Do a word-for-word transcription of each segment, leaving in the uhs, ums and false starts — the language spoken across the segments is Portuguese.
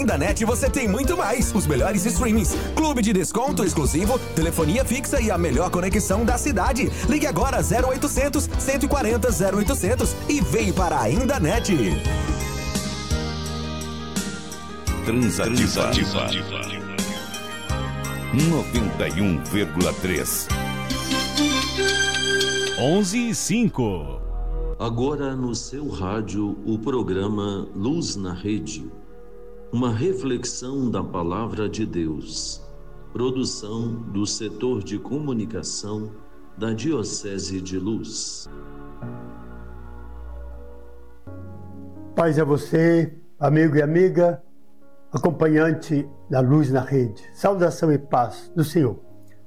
Ainda Net você tem muito mais. Os melhores streamings, clube de desconto exclusivo, telefonia fixa e a melhor conexão da cidade. Ligue agora zero oitocentos, cento e quarenta, zero oitocentos e vem para a Ainda Net. Transativa. noventa e um vírgula três. onze e cinco. Agora no seu rádio, o programa Luz na Rede. Uma reflexão da Palavra de Deus. Produção do setor de comunicação da Diocese de Luz. Paz a você, amigo e amiga, acompanhante da Luz na Rede. Saudação e paz do Senhor.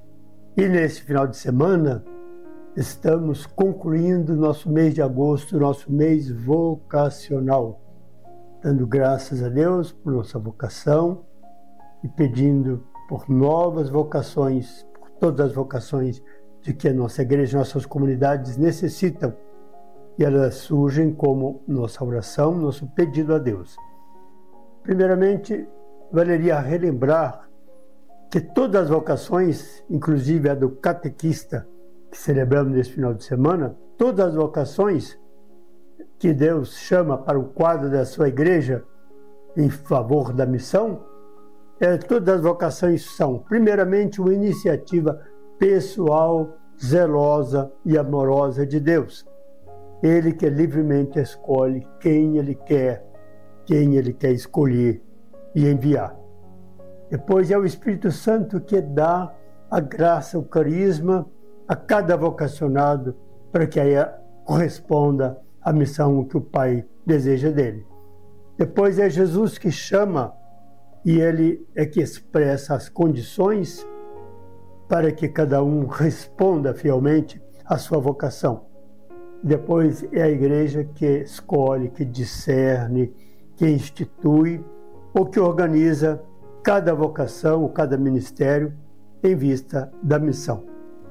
E nesse final de semana, estamos concluindo nosso mês de agosto, nosso mês vocacional, dando graças a Deus por nossa vocação e pedindo por novas vocações, por todas as vocações de que a nossa igreja, nossas comunidades necessitam, e elas surgem como nossa oração, nosso pedido a Deus. Primeiramente, valeria relembrar que todas as vocações, inclusive a do catequista, que celebramos nesse final de semana, todas as vocações que Deus chama para o quadro da sua igreja em favor da missão, é, todas as vocações são, primeiramente, uma iniciativa pessoal, zelosa e amorosa de Deus. Ele que livremente escolhe quem Ele quer, quem Ele quer escolher e enviar. Depois é o Espírito Santo que dá a graça, o carisma a cada vocacionado para que aí corresponda à missão que o Pai deseja dele. Depois é Jesus que chama e Ele é que expressa as condições para que cada um responda fielmente à sua vocação. Depois é a igreja que escolhe, que discerne, que institui ou que organiza cada vocação, cada ministério em vista da missão.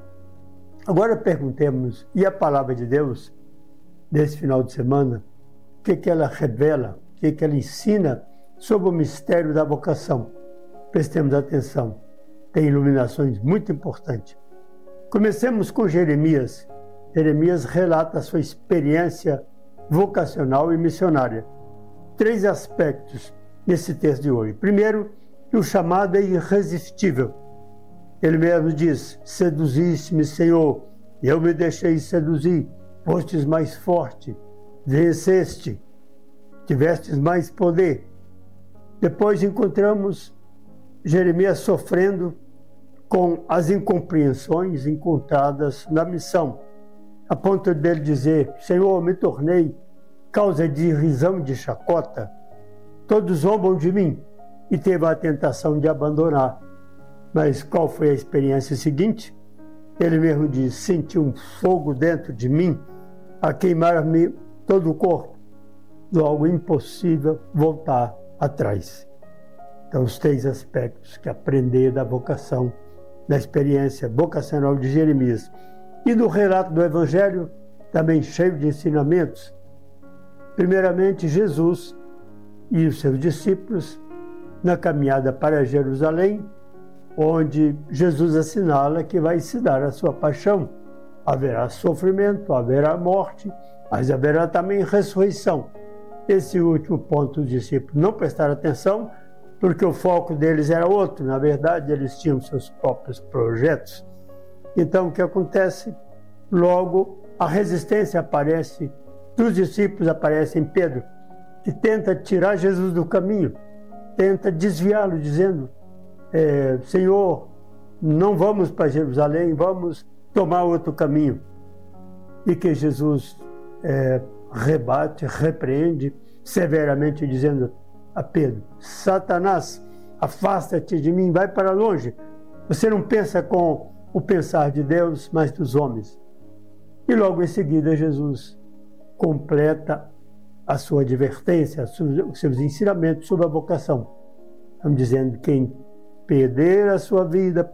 Agora perguntemos, e a palavra de Deus, nesse final de semana, o que, que ela revela, o que, que ela ensina sobre o mistério da vocação? Prestemos atenção, tem iluminações muito importantes. Comecemos com Jeremias. Jeremias relata a sua experiência vocacional e missionária. Três aspectos nesse texto de hoje. Primeiro, que o chamado é irresistível. Ele mesmo diz: seduziste-me, Senhor, e eu me deixei seduzir, fostes mais forte, venceste, tivestes mais poder. Depois encontramos Jeremias sofrendo com as incompreensões encontradas na missão, a ponto dele dizer: Senhor, me tornei causa de risão e de chacota, todos zombam de mim, e teve a tentação de abandonar. Mas qual foi a experiência seguinte? Ele mesmo diz: senti um fogo dentro de mim a queimar-me todo o corpo, logo impossível voltar atrás. Então, os três aspectos que aprender da vocação, da experiência vocacional de Jeremias. E no relato do Evangelho, também cheio de ensinamentos. Primeiramente, Jesus e os seus discípulos na caminhada para Jerusalém, onde Jesus assinala que vai se dar a sua paixão. Haverá sofrimento, haverá morte, mas haverá também ressurreição. Esse último ponto os discípulos não prestaram atenção, porque o foco deles era outro. Na verdade, eles tinham seus próprios projetos. Então, o que acontece? Logo, a resistência aparece, dos discípulos aparece em Pedro, que tenta tirar Jesus do caminho, tenta desviá-lo, dizendo: é, Senhor, não vamos para Jerusalém, vamos tomar outro caminho. E que Jesus é, rebate, repreende severamente, dizendo a Pedro: Satanás, afasta-te de mim, vai para longe. Você não pensa com o pensar de Deus, mas dos homens. E logo em seguida Jesus completa a sua advertência, os seus ensinamentos sobre a vocação. Estamos dizendo: quem perder a sua vida